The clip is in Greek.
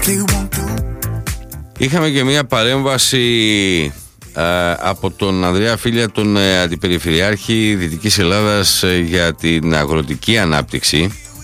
Είχαμε και μια παρέμβαση από τον Ανδρέα Φίλια, τον Αντιπεριφερειάρχη Δυτικής Ελλάδας, για την αγροτική ανάπτυξη.